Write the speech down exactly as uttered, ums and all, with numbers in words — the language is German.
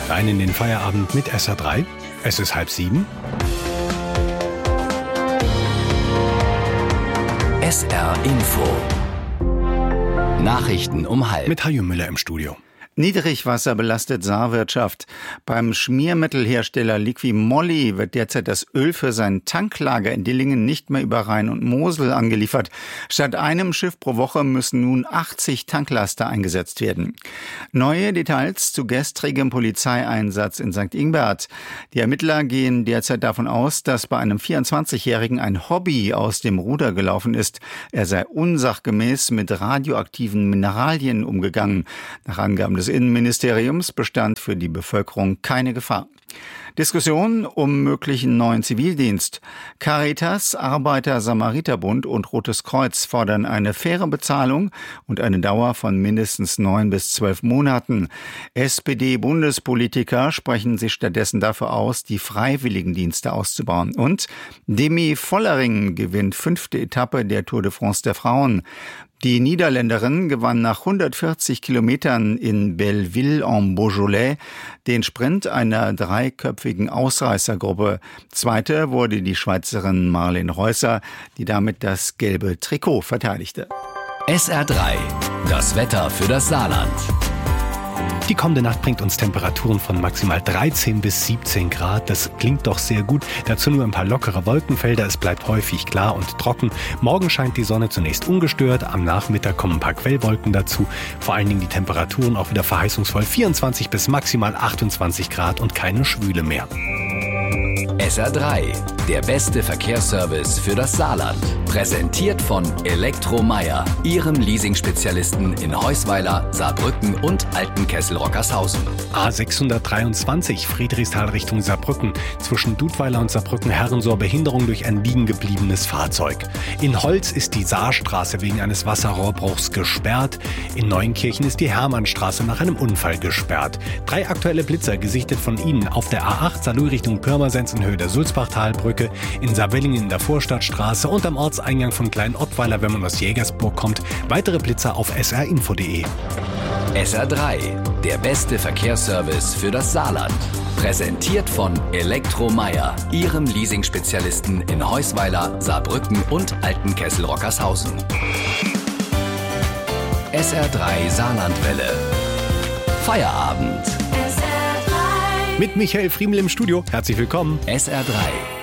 Rein in den Feierabend mit S R drei. Es ist halb sieben. S R Info. Nachrichten um halb. Mit Hajo Müller im Studio. Niedrigwasser belastet Saarwirtschaft. Beim Schmiermittelhersteller Liqui-Moly wird derzeit das Öl für sein Tanklager in Dillingen nicht mehr über Rhein und Mosel angeliefert. Statt einem Schiff pro Woche müssen nun achtzig Tanklaster eingesetzt werden. Neue Details zu gestrigem Polizeieinsatz in Sankt Ingbert. Die Ermittler gehen derzeit davon aus, dass bei einem vierundzwanzigjährigen ein Hobby aus dem Ruder gelaufen ist. Er sei unsachgemäß mit radioaktiven Mineralien umgegangen. Nach Angaben des Innenministeriums bestand für die Bevölkerung keine Gefahr. Diskussion um möglichen neuen Zivildienst. Caritas, Arbeiter-Samariter-Bund und Rotes Kreuz fordern eine faire Bezahlung und eine Dauer von mindestens neun bis zwölf Monaten. S P D-Bundespolitiker sprechen sich stattdessen dafür aus, die Freiwilligendienste auszubauen. Und Demi Vollering gewinnt fünfte Etappe der Tour de France der Frauen. Die Niederländerin gewann nach hundertvierzig Kilometern in Belleville-en-Beaujolais den Sprint einer dreiköpfigen Ausreißergruppe. Zweite wurde die Schweizerin Marlene Reusser, die damit das gelbe Trikot verteidigte. S R drei. Das Wetter für das Saarland. Die kommende Nacht bringt uns Temperaturen von maximal dreizehn bis siebzehn Grad. Das klingt doch sehr gut. Dazu nur ein paar lockere Wolkenfelder. Es bleibt häufig klar und trocken. Morgen scheint die Sonne zunächst ungestört. Am Nachmittag kommen ein paar Quellwolken dazu. Vor allen Dingen die Temperaturen auch wieder verheißungsvoll. vierundzwanzig bis maximal achtundzwanzig Grad und keine Schwüle mehr. S R drei. Der beste Verkehrsservice für das Saarland. Präsentiert von Elektromeyer, Ihrem Leasing-Spezialisten in Heusweiler, Saarbrücken und Altenkessel-Rockershausen. A sechshundertdreiundzwanzig Friedrichsthal Richtung Saarbrücken. Zwischen Dudweiler und Saarbrücken-Herrensohr Behinderung durch ein liegen gebliebenes Fahrzeug. In Holz ist die Saarstraße wegen eines Wasserrohrbruchs gesperrt. In Neuenkirchen ist die Hermannstraße nach einem Unfall gesperrt. Drei aktuelle Blitzer gesichtet von Ihnen auf der A acht Saarlouis Richtung Pirmasens in Höhe der Sulzbachtalbrücke, in Saarwellingen in der Vorstadtstraße und am Ortseingang von Klein-Ottweiler, wenn man aus Jägersburg kommt. Weitere Blitzer auf s r info punkt d e. S R drei. Der beste Verkehrsservice für das Saarland. Präsentiert von Elektromeyer, Ihrem Leasing-Spezialisten in Heusweiler, Saarbrücken und Altenkessel-Rockershausen. S R drei Saarlandwelle. Feierabend. Mit Michael Friemel im Studio. Herzlich willkommen. S R drei.